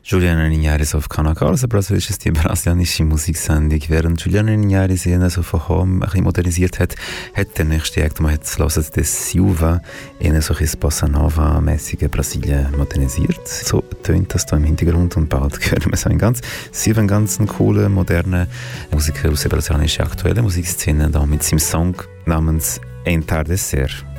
Giuliano Nignaris auf Kanal K, also brasilisch die brasilianische Musiksendung. Während Giuliano Nignaris ihn so von Home ein bisschen modernisiert hat, hat der nächste Act, man hat es gehört, des Silva, ihn so ein Bossa Nova-mäßige Brasilien modernisiert. So tönt das da im Hintergrund und bald hören wir so einen ganz coolen, modernen Musiker aus der brasilianischen aktuellen Musikszene da mit seinem Song namens Entardecer.